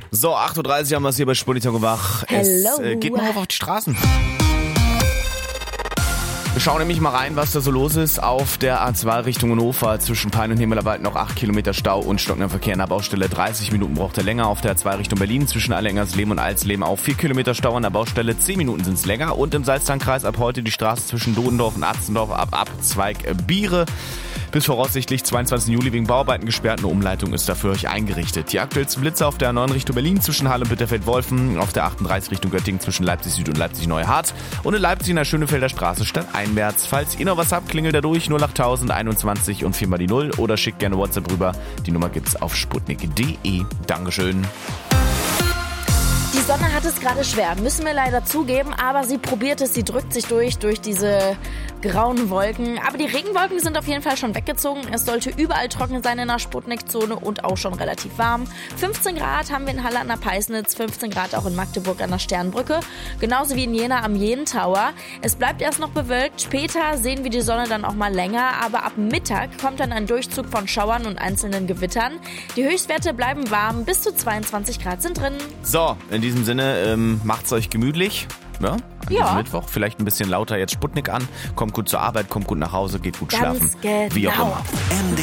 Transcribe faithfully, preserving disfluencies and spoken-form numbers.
So, acht Uhr dreißig haben wir es hier bei Sputnik wach. Es äh, geht mal auf die Straßen. Wir schauen nämlich mal rein, was da so los ist auf der A zwei Richtung Hannover. Zwischen Pein und Himmelerwald noch acht Kilometer Stau und stockender Verkehr in der Baustelle. dreißig Minuten braucht er länger. Auf der A zwei Richtung Berlin zwischen Allengersleben und Alsleben auch vier Kilometer Stau an der Baustelle. zehn Minuten sind es länger. Und im Salztangkreis ab heute die Straße zwischen Dodendorf und Atzendorf ab Abzweig Biere. Bis voraussichtlich zweiundzwanzigsten Juli wegen Bauarbeiten gesperrt. Eine Umleitung ist dafür euch eingerichtet. Die aktuellsten Blitze auf der A neun Richtung Berlin zwischen Halle und Bitterfeld-Wolfen. Auf der achtunddreißig Richtung Göttingen zwischen Leipzig Süd und Leipzig Neuhardt. Und in Leipzig in der Schönefelder Straße stadteinwärts. Falls ihr noch was habt, klingelt da durch null achttausend einundzwanzig und viermal die Null oder schickt gerne WhatsApp rüber. Die Nummer gibt's auf sputnik punkt de. Dankeschön. Die Sonne hat es gerade schwer, müssen wir leider zugeben, aber sie probiert es, sie drückt sich durch, durch diese grauen Wolken. Aber die Regenwolken sind auf jeden Fall schon weggezogen. Es sollte überall trocken sein in der Sputnik-Zone und auch schon relativ warm. fünfzehn Grad haben wir in Halle an der Peisnitz, fünfzehn Grad auch in Magdeburg an der Sternbrücke, genauso wie in Jena am Jen Tower. Es bleibt erst noch bewölkt, später sehen wir die Sonne dann auch mal länger, aber ab Mittag kommt dann ein Durchzug von Schauern und einzelnen Gewittern. Die Höchstwerte bleiben warm, bis zu zweiundzwanzig Grad sind drin. So, in diesem Sinne, ähm, macht's euch gemütlich. Ja, an Ja. diesem Mittwoch. Vielleicht ein bisschen lauter jetzt Sputnik an. Kommt gut zur Arbeit, kommt gut nach Hause, geht gut Ganz schlafen. Wie auch genau. immer.